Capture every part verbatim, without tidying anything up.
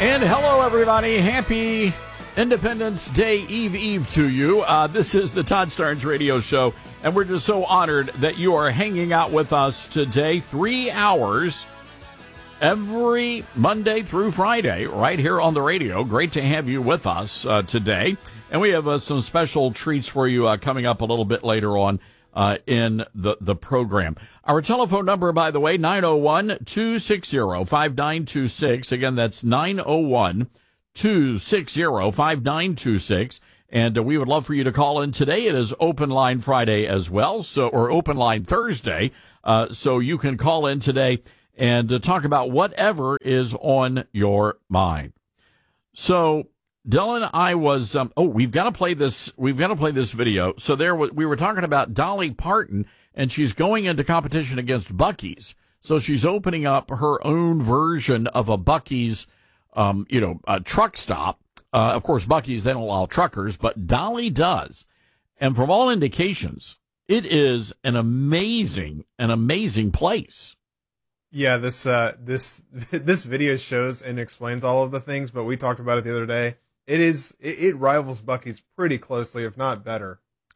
And hello, everybody. Happy Independence Day Eve Eve to you. Uh, this is the Todd Starnes Radio Show, and we're just so honored that you are hanging out with us today. Three hours every Monday through Friday right here on the radio. Great to have you with us uh, today. And we have uh, some special treats for you uh, coming up a little bit later on uh, in the, the program. Our telephone number, by the way, nine oh one, two six zero, five nine two six. Again, that's nine oh one, two six zero, five nine two six. And uh, we would love for you to call in today. It is Open Line Friday as well, so or Open Line Thursday. Uh, so you can call in today and uh, talk about whatever is on your mind. So Dylan, I was, um, oh, we've got to play this, we've got to play this video. So there was, we were talking about Dolly Parton, and she's going into competition against Buc-ee's. So she's opening up her own version of a Buc-ee's, um, you know, a truck stop. Uh, of course, Buc-ee's, they don't allow truckers, but Dolly does. And from all indications, it is an amazing, an amazing place. Yeah, this, uh, this, this video shows and explains all of the things, but we talked about it the other day. It is, it, it rivals Buc-ee's pretty closely, if not better.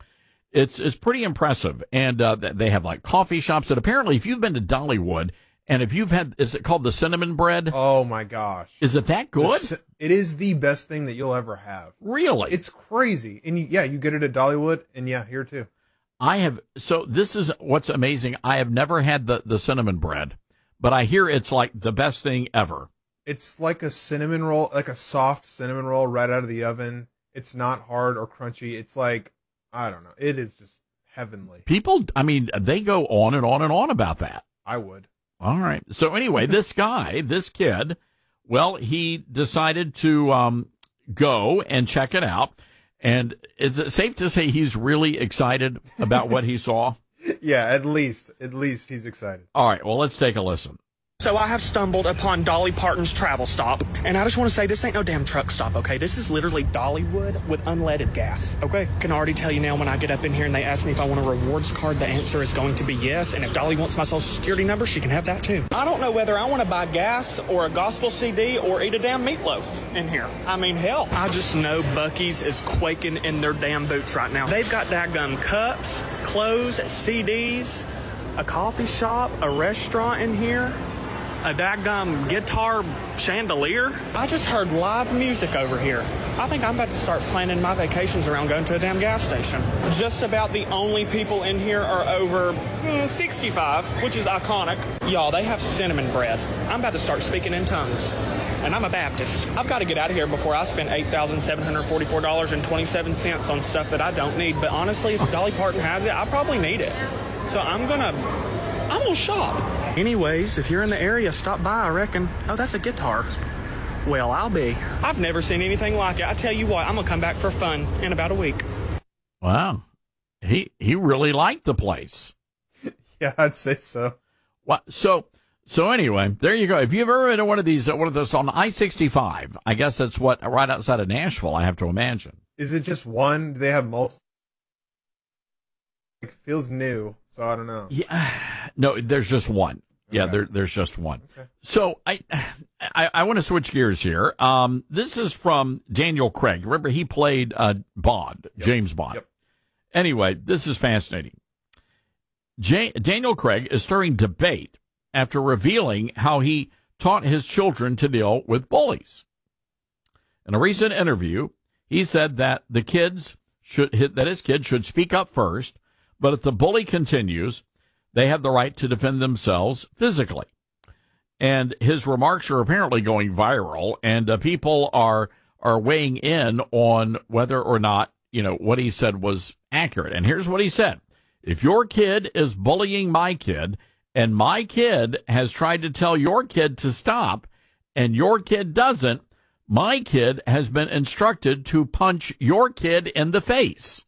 It's it's pretty impressive, and uh, they have like coffee shops. And apparently, if you've been to Dollywood, and if you've had, is it called the cinnamon bread? Oh my gosh, is it that good? The, it is the best thing that you'll ever have. Really, it's crazy. And you, yeah, you get it at Dollywood, and yeah, here too. I have. So this is what's amazing. I have never had the the cinnamon bread, but I hear it's like the best thing ever. It's like a cinnamon roll, like a soft cinnamon roll right out of the oven. It's not hard or crunchy. It's like, I don't know. It is just heavenly. People, I mean, they go on and on and on about that. I would. All right. So anyway, this guy, this kid, well, he decided to um, go and check it out. And is it safe to say he's really excited about what he saw? Yeah, at least. At least he's excited. All right. Well, let's take a listen. So I have stumbled upon Dolly Parton's travel stop, and I just want to say this ain't no damn truck stop, okay? This is literally Dollywood with unleaded gas, okay? Can already tell you now when I get up in here and they ask me if I want a rewards card, the answer is going to be yes, and if Dolly wants my social security number, she can have that too. I don't know whether I want to buy gas or a gospel C D or eat a damn meatloaf in here. I mean, hell, I just know Buc-ee's is quaking in their damn boots right now. They've got daggum cups, clothes, C Ds, a coffee shop, a restaurant in here. A daggum guitar chandelier. I just heard live music over here. I think I'm about to start planning my vacations around going to a damn gas station. Just about the only people in here are over mm, sixty-five, which is iconic. Y'all, they have cinnamon bread. I'm about to start speaking in tongues. And I'm a Baptist. I've got to get out of here before I spend eight thousand seven hundred forty-four dollars and twenty-seven cents on stuff that I don't need. But honestly, if Dolly Parton has it, I probably need it. So I'm gonna, I'm gonna shop. Anyways, if you're in the area, stop by, I reckon. Oh, that's a guitar. Well, I'll be. I've never seen anything like it. I tell you what, I'm going to come back for fun in about a week. Wow. He he really liked the place. Yeah, I'd say so. What? So, so anyway, there you go. If you've ever been to one of these, one of those on I sixty-five, I guess that's what, right outside of Nashville, I have to imagine. Is it just one? Do they have multiple? It feels new, so I don't know. Yeah. No, there's just one. Yeah, okay. there, there's just one. Okay. So I, I, I want to switch gears here. Um, this is from Daniel Craig. Remember, he played uh, Bond, yep. James Bond. Yep. Anyway, this is fascinating. J- Daniel Craig is stirring debate after revealing how he taught his children to deal with bullies. In a recent interview, he said that the kids should that his kids should speak up first, but if the bully continues, they have the right to defend themselves physically. And his remarks are apparently going viral, and uh, people are are weighing in on whether or not, you know, what he said was accurate. And here's what he said. If your kid is bullying my kid, and my kid has tried to tell your kid to stop, and your kid doesn't, my kid has been instructed to punch your kid in the face.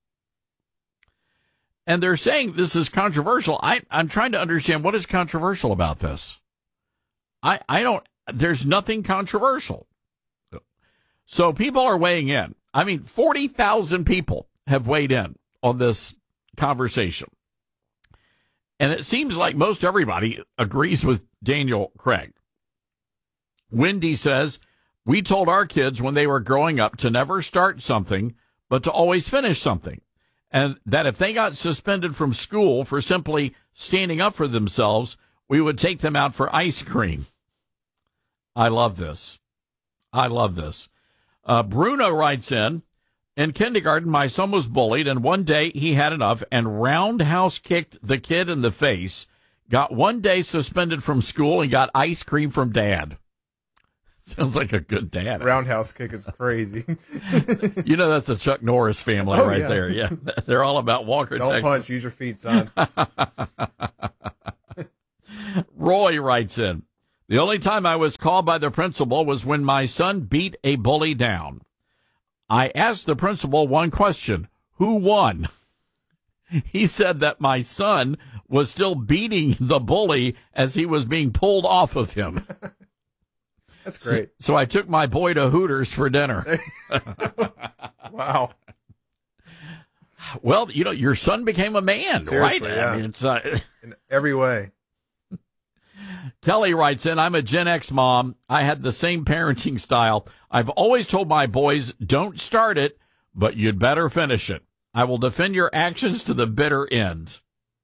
And they're saying this is controversial. I, I'm trying to understand what is controversial about this. I, I don't, there's nothing controversial. So people are weighing in. I mean, forty thousand people have weighed in on this conversation. And it seems like most everybody agrees with Daniel Craig. Wendy says, We told our kids when they were growing up to never start something, but to always finish something. And that if they got suspended from school for simply standing up for themselves, we would take them out for ice cream. I love this. I love this. Uh, Bruno writes in, in kindergarten, my son was bullied, and one day he had enough and roundhouse kicked the kid in the face, got one day suspended from school, and got ice cream from dad. Sounds like a good dad. Roundhouse kick is crazy. You know, that's a Chuck Norris family oh, right yeah. there. Yeah, they're all about Walker, Don't Texas. punch, use your feet, son. Roy writes in, the only time I was called by the principal was when my son beat a bully down. I asked the principal one question, who won? He said that my son was still beating the bully as he was being pulled off of him. That's great. So, so I took my boy to Hooters for dinner. Wow. Well, you know, your son became a man, Seriously, right? Yeah. I mean, it's, uh, in every way. Kelly writes in, I'm a Gen X mom. I had the same parenting style. I've always told my boys, don't start it, but you'd better finish it. I will defend your actions to the bitter end.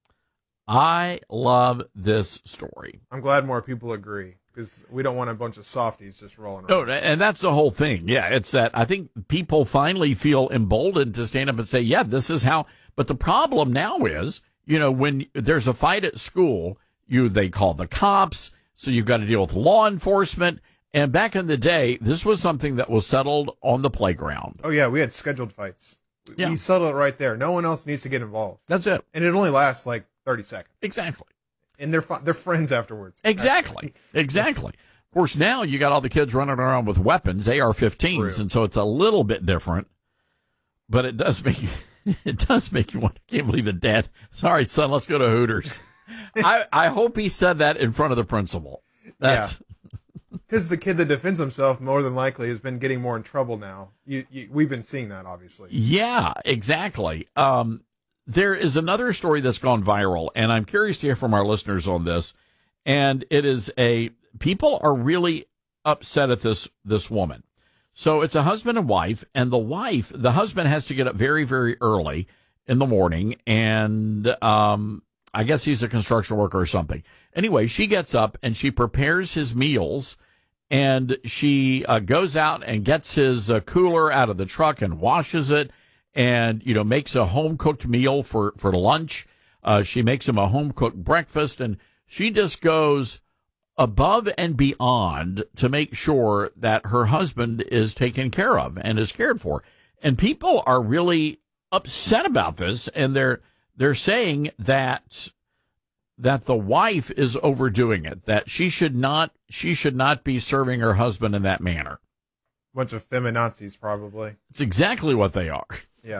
I love this story. I'm glad more people agree, because we don't want a bunch of softies just rolling around. No, and that's the whole thing. Yeah, it's that I think people finally feel emboldened to stand up and say, yeah, this is how. But the problem now is, you know, when there's a fight at school, you they call the cops, so you've got to deal with law enforcement. And back in the day, this was something that was settled on the playground. Oh, yeah, we had scheduled fights. We, Yeah. we settled it right there. No one else needs to get involved. That's it. And it only lasts like thirty seconds. Exactly. And they're fi- they're friends afterwards. Exactly. Exactly. Of course, now you got all the kids running around with weapons, A R fifteens, True. and so it's a little bit different. But it does make you, it does make you want. I can't believe it, Dad. Sorry, son. Let's go to Hooters. I I hope he said that in front of the principal. That's Because the kid that defends himself more than likely has been getting more in trouble now. You, you, we've been seeing that, obviously. yeah, exactly. Um, there is another story that's gone viral, and I'm curious to hear from our listeners on this. And it is a people are really upset at this this woman. So it's a husband and wife, and the wife, the husband has to get up very, very early in the morning, and um, I guess he's a construction worker or something. Anyway, she gets up and she prepares his meals, and she uh, goes out and gets his uh, cooler out of the truck and washes it, and you know makes a home cooked meal for for lunch. Uh, she makes him a home cooked breakfast, and she just goes above and beyond to make sure that her husband is taken care of and is cared for. And people are really upset about this, and they're they're saying that that the wife is overdoing it, that she should not she should not be serving her husband in that manner. Bunch of feminazis, probably. It's exactly what they are. Yeah.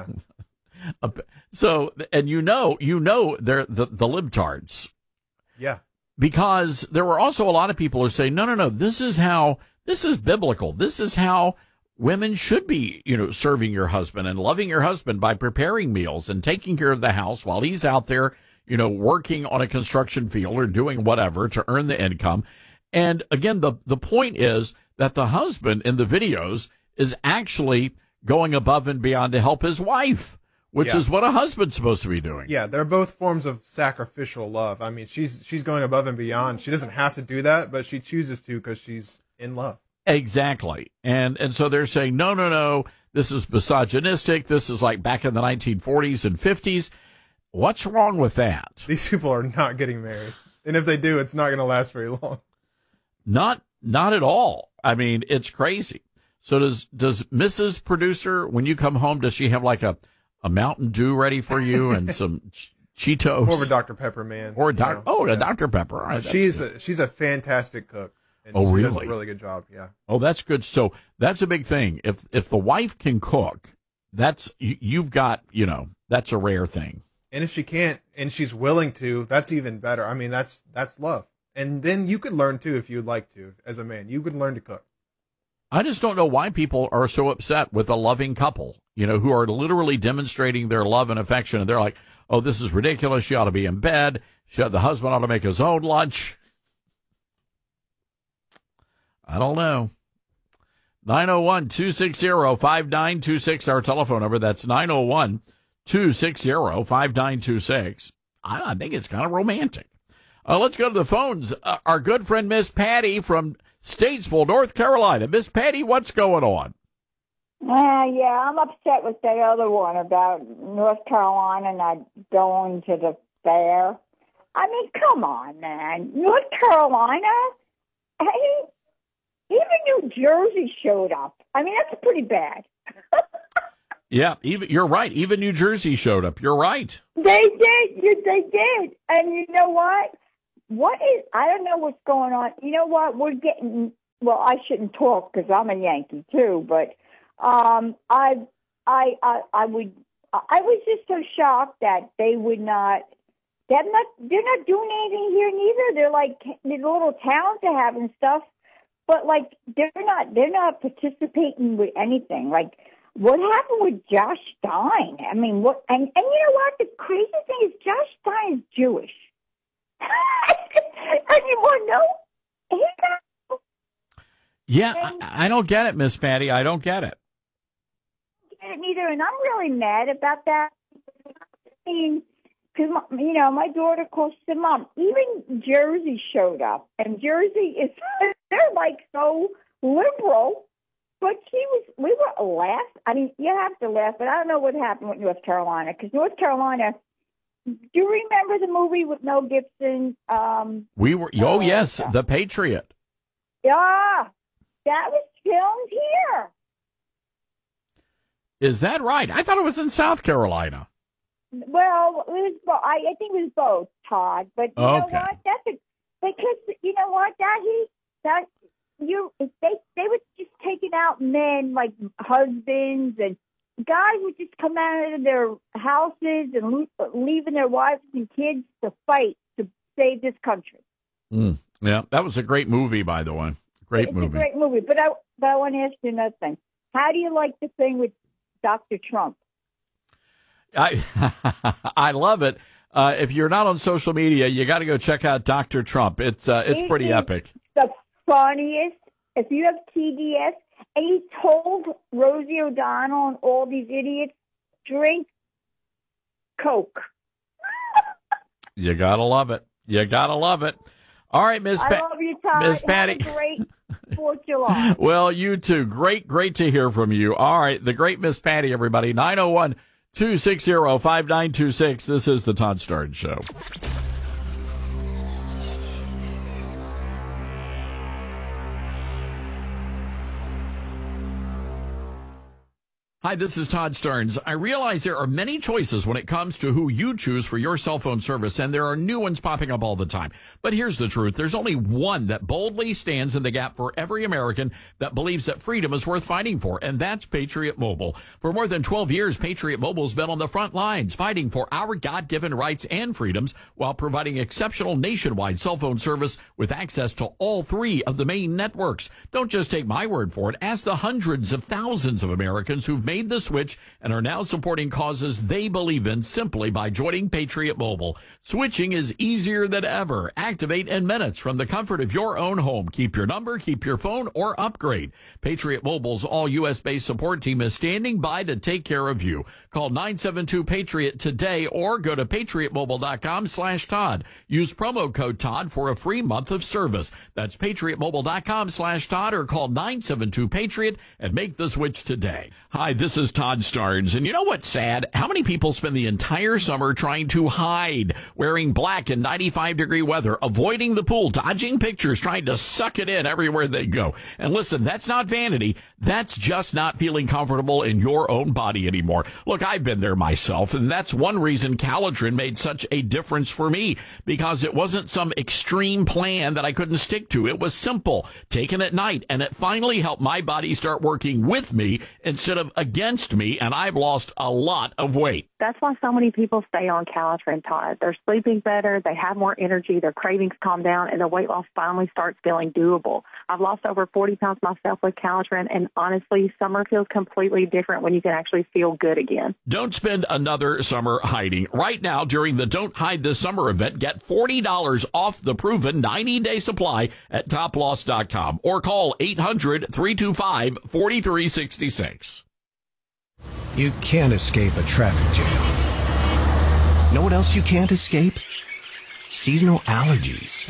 So, and you know, you know, they're the, the libtards. Yeah. Because there were also a lot of people who say, no, no, no, this is how, this is biblical. This is how women should be, you know, serving your husband and loving your husband by preparing meals and taking care of the house while he's out there, you know, working on a construction field or doing whatever to earn the income. And again, the, the point is that the husband in the videos is actually going above and beyond to help his wife, which Yeah. is what a husband's supposed to be doing. Yeah, they're both forms of sacrificial love. I mean, she's she's going above and beyond. She doesn't have to do that, but she chooses to because she's in love. Exactly. And and so they're saying, no, no, no, this is misogynistic. This is like back in the nineteen forties and fifties. What's wrong with that? These people are not getting married. And if they do, it's not going to last very long. Not not at all. I mean, it's crazy. So does does Missus Producer, when you come home, does she have like a, a Mountain Dew ready for you and some ch- Cheetos? More of a Doctor Pepper man. Or a you doc- know? oh, Yeah. a Doctor Pepper. All right, that's She's good. a, she's a fantastic cook. And Oh, she does really? a really good job, yeah. Oh, that's good. So that's a big thing. If if the wife can cook, that's you, you've got, you know, that's a rare thing. And if she can't, and she's willing to, that's even better. I mean, that's that's love. And then you could learn, too, if you'd like to, as a man. You could learn to cook. I just don't know why people are so upset with a loving couple, you know, who are literally demonstrating their love and affection. And they're like, oh, this is ridiculous. She ought to be in bed. She, the husband ought to make his own lunch. I don't know. nine oh one, two six zero, five nine two six, our telephone number. That's nine oh one, two six zero, five nine two six. I, I think it's kind of romantic. Uh, let's go to the phones. Uh, our good friend, Miss Patty from Statesville, North Carolina. Miss Patty, what's going on? Uh, yeah, I'm upset with that other one about North Carolina not going to the fair. I mean, come on, man. North Carolina? Hey, even New Jersey showed up. I mean, that's pretty bad. Yeah, even you're right. Even New Jersey showed up. You're right. They did. You, they did. And you know what? What is, I don't know what's going on. You know what? We're getting, well, I shouldn't talk because I'm a Yankee too, but um, I, I, I, I would, I was just so shocked that they would not, they're not, they're not doing anything here neither. They're like, these little towns they have and stuff, but like, they're not, they're not participating with anything. Like, what happened with Josh Stein? I mean, what, and, and you know what? The crazy thing is Josh Stein is Jewish. And you want to know? He got, yeah, I, I don't get it, Miss Patty. I don't get it. Get it neither, and I'm really mad about that. I mean, because you know, my daughter calls said, "Mom, even Jersey showed up, and Jersey is they're like so liberal." But she was, we were laugh. I mean, you have to laugh, but I don't know what happened with North Carolina because North Carolina. Do you remember the movie with Mel Gibson? Um, we were, oh, uh, yes, The Patriot. Yeah, that was filmed here. Is that right? I thought it was in South Carolina. Well, it was, bo- I, I think it was both, Todd. But you Okay. know what? That's a, because you know what? That he that you they they were just taking out men like husbands and. Guys would just come out of their houses and lo- leaving their wives and kids to fight to save this country. Mm, yeah, that was a great movie, by the way. Great it's movie. It's a great movie. But I, but I want to ask you another thing. How do you like the thing with Doctor Trump? I I love it. Uh, if you're not on social media, you got to go check out Doctor Trump. It's uh, it's It pretty is epic. The funniest. If you have T D S. And he told Rosie O'Donnell and all these idiots, drink Coke. You gotta love it. You gotta love it. All right, Miss I Pa- love you, Todd. Miss Patty. Have a great Fourth of July. Well, you too. Great, great to hear from you. All right, the great Miss Patty, everybody. nine oh one, two six zero, five nine two six. This is the Todd Starnes Show. Hi, this is Todd Starnes. I realize there are many choices when it comes to who you choose for your cell phone service, and there are new ones popping up all the time. But here's the truth. There's only one that boldly stands in the gap for every American that believes that freedom is worth fighting for, and that's Patriot Mobile. For more than twelve years, Patriot Mobile's been on the front lines fighting for our God-given rights and freedoms while providing exceptional nationwide cell phone service with access to all three of the main networks. Don't just take my word for it. Ask the hundreds of thousands of Americans who've made the switch and are now supporting causes they believe in simply by joining Patriot Mobile. Switching is easier than ever. Activate in minutes from the comfort of your own home. Keep your number, keep your phone, or upgrade. Patriot Mobile's all U S based support team is standing by to take care of you. Call nine seven two Patriot today or go to patriot mobile dot com slash Todd. Use promo code Todd for a free month of service. That's patriot mobile dot com slash Todd or call nine seven two Patriot and make the switch today. Hi, this is Todd Starnes, and you know what's sad? How many people spend the entire summer trying to hide, wearing black in ninety-five degree weather, avoiding the pool, dodging pictures, trying to suck it in everywhere they go? And listen, that's not vanity. That's just not feeling comfortable in your own body anymore. Look, I've been there myself, and that's one reason Calotren made such a difference for me, because it wasn't some extreme plan that I couldn't stick to. It was simple, taken at night, and it finally helped my body start working with me instead of against against me, and I've lost a lot of weight. That's why so many people stay on Calitrin, Todd. They're sleeping better, they have more energy, their cravings calm down, and their weight loss finally starts feeling doable. I've lost over forty pounds myself with Calitrin, and honestly, summer feels completely different when you can actually feel good again. Don't spend another summer hiding. Right now, during the Don't Hide This Summer event, get forty dollars off the proven ninety-day supply at top loss dot com or call eight hundred, three two five, four three six six. You can't escape a traffic jam. Know what else you can't escape? Seasonal allergies.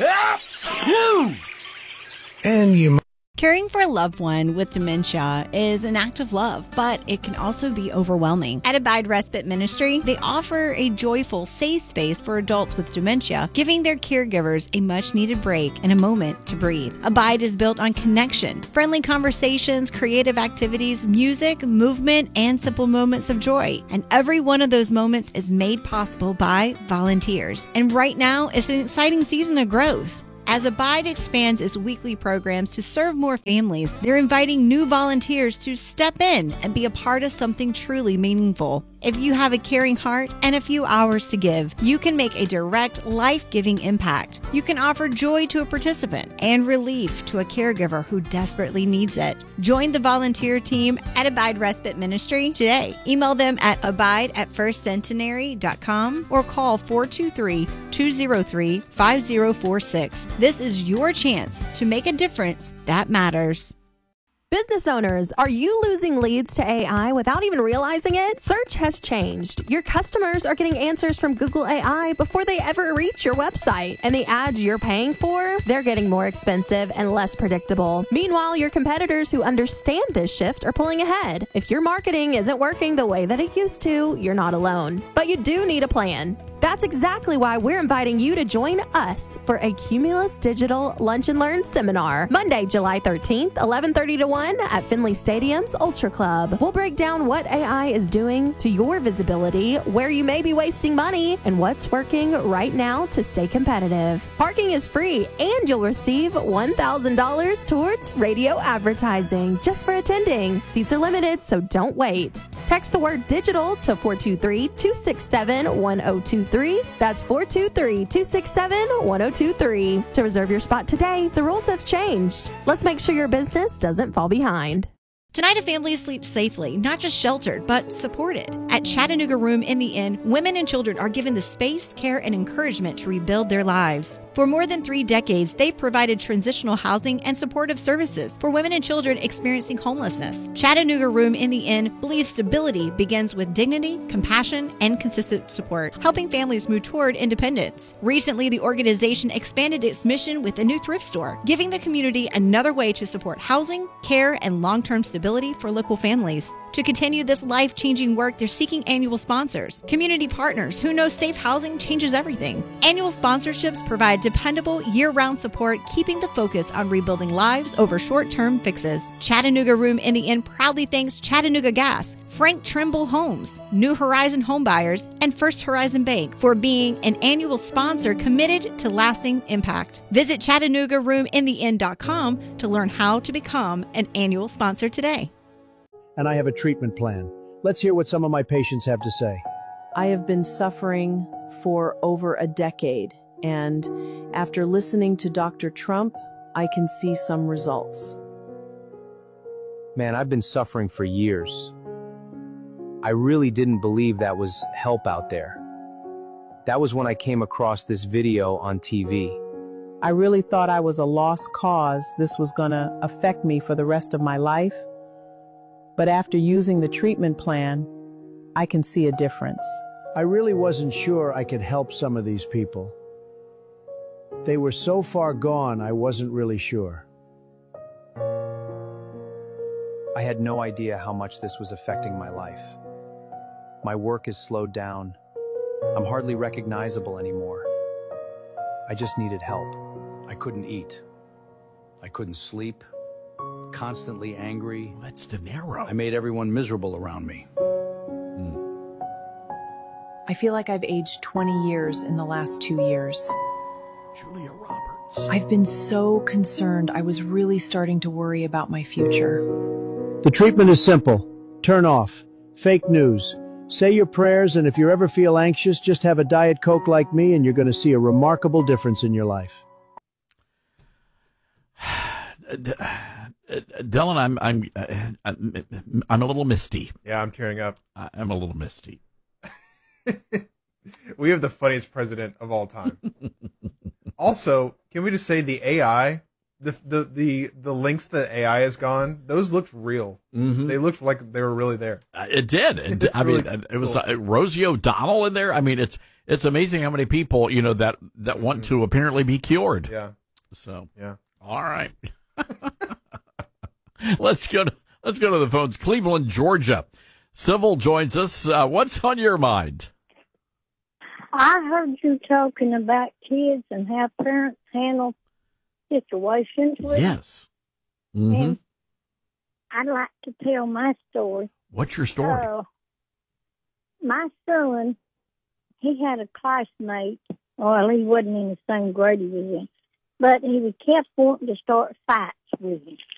And you Caring for a loved one with dementia is an act of love, but it can also be overwhelming. At Abide Respite Ministry, they offer a joyful, safe space for adults with dementia, giving their caregivers a much-needed break and a moment to breathe. Abide is built on connection, friendly conversations, creative activities, music, movement, and simple moments of joy. And every one of those moments is made possible by volunteers. And right now, it's an exciting season of growth. As Abide expands its weekly programs to serve more families, they're inviting new volunteers to step in and be a part of something truly meaningful. If you have a caring heart and a few hours to give, you can make a direct, life-giving impact. You can offer joy to a participant and relief to a caregiver who desperately needs it. Join the volunteer team at Abide Respite Ministry today. Email them at abide at first centenary dot com or call four two three, two zero three, five zero four six. This is your chance to make a difference that matters. Business owners, are you losing leads to A I without even realizing it? Search has changed. Your customers are getting answers from Google A I before they ever reach your website. And the ads you're paying for, they're getting more expensive and less predictable. Meanwhile, your competitors who understand this shift are pulling ahead. If your marketing isn't working the way that it used to, you're not alone. But you do need a plan. That's exactly why we're inviting you to join us for a Cumulus Digital Lunch and Learn seminar, Monday, July thirteenth, eleven thirty to one at Finley Stadium's Ultra Club. We'll break down what A I is doing to your visibility, where you may be wasting money, and what's working right now to stay competitive. Parking is free, and you'll receive one thousand dollars towards radio advertising just for attending. Seats are limited, so don't wait. Text the word digital to four two three, two six seven, one zero two three. That's four two three, two six seven, one zero two three. To reserve your spot today, the rules have changed. Let's make sure your business doesn't fall behind. Tonight, a family sleeps safely, not just sheltered, but supported. At Chattanooga Room in the Inn, women and children are given the space, care, and encouragement to rebuild their lives. For more than three decades, they've provided transitional housing and supportive services for women and children experiencing homelessness. Chattanooga Room in the Inn believes stability begins with dignity, compassion, and consistent support, helping families move toward independence. Recently, the organization expanded its mission with a new thrift store, giving the community another way to support housing, care, and long-term stability for local families. To continue this life-changing work, they're seeking annual sponsors, community partners who know safe housing changes everything. Annual sponsorships provide dependable, year-round support, keeping the focus on rebuilding lives over short-term fixes. Chattanooga Room in the Inn proudly thanks Chattanooga Gas, Frank Trimble Homes, New Horizon Homebuyers, and First Horizon Bank for being an annual sponsor committed to lasting impact. Visit Chattanooga Room in the Inn dot com to learn how to become an annual sponsor today. And I have a treatment plan. Let's hear what some of my patients have to say. I have been suffering for over a decade, and after listening to Doctor Trump, I can see some results. Man, I've been suffering for years. I really didn't believe that was help out there. That was when I came across this video on T V. I really thought I was a lost cause. This was gonna affect me for the rest of my life. But after using the treatment plan, I can see a difference. I really wasn't sure I could help some of these people. They were so far gone, I wasn't really sure. I had no idea how much this was affecting my life. My work is slowed down. I'm hardly recognizable anymore. I just needed help. I couldn't eat. I couldn't sleep. Constantly angry. That's De Niro. I made everyone miserable around me. Mm. I feel like I've aged twenty years in the last two years. Julia Roberts. I've been so concerned. I was really starting to worry about my future. The treatment is simple. Turn off. Fake news. Say your prayers, and if you ever feel anxious, just have a Diet Coke like me, and you're going to see a remarkable difference in your life. Dylan, I'm I'm I'm I'm a little misty. Yeah, I'm tearing up. I'm a little misty. We have the funniest president of all time. Also, can we just say the A I, the the the, the links that A I has gone, those looked real. Mm-hmm. They looked like they were really there. Uh, it did. It, I really mean, it was cool. uh, Rosie O'Donnell in there. I mean, it's it's amazing how many people, you know, that that want to apparently be cured. Yeah. So yeah. All right. let's go to let's go to the phones. Cleveland, Georgia. Civil joins us. Uh, what's on your mind? I heard you talking about kids and how parents handle situations with Yes. Mm-hmm. them. And I'd like to tell my story. What's your story? Uh, my son, he had a classmate. Well, he wasn't in the same grade he was in, but he was kept wanting to start fights with him.